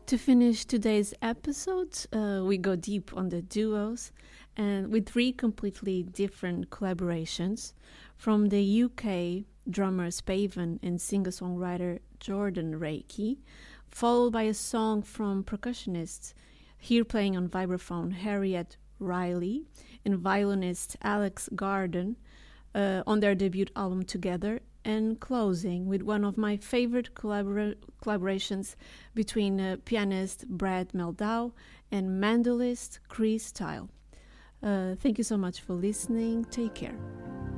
To finish today's episode, we go deep on the duos and with three completely different collaborations from the UK drummer Spaven and singer-songwriter Jordan Reiki, followed by a song from percussionists here playing on vibraphone Harriet Riley and violinist Alex Garden on their debut album Together, and closing with one of my favorite collaborations between pianist Brad Meldau and mandolist Chris Tile. Thank you so much for listening. Take care.